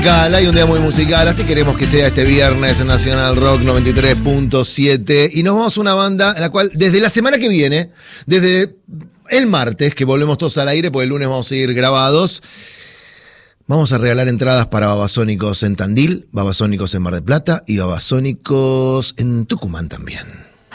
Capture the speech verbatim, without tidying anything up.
Hay un día muy musical, así queremos que sea este viernes en Nacional Rock noventa y tres punto siete. Y nos vamos a una banda en la cual desde la semana que viene, desde el martes, que volvemos todos al aire, porque el lunes vamos a ir grabados, vamos a regalar entradas para Babasónicos en Tandil, Babasónicos en Mar del Plata y Babasónicos en Tucumán también.